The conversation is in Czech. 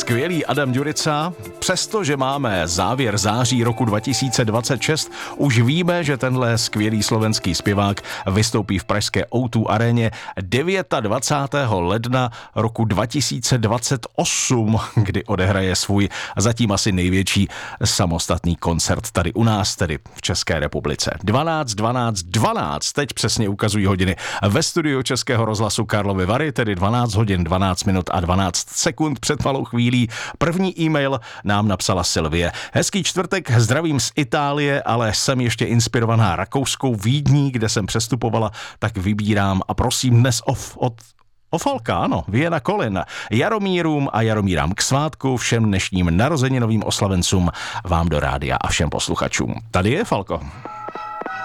skvělý Adam Ďurica. Přestože máme závěr září roku 2026, už víme, že tenhle skvělý slovenský zpěvák vystoupí v pražské O2 aréně 29. ledna roku 2028, kdy odehraje svůj zatím asi největší samostatný koncert tady u nás, tedy v České republice. 12, teď přesně ukazují hodiny ve studiu Českého rozhlasu Karlovy Vary, tedy 12 hodin, 12 minut a 12 sekund před malou chvílí. První e-mail nám napsala Silvie. Hezký čtvrtek, zdravím z Itálie, ale jsem ještě inspirovaná rakouskou Vídní, kde jsem přestupovala, tak vybírám a prosím dnes o Falka, ano, Vienna Colin, Jaromírům a Jaromírám k svátku, všem dnešním narozeninovým oslavencům, vám do rádia a všem posluchačům. Tady je Falko.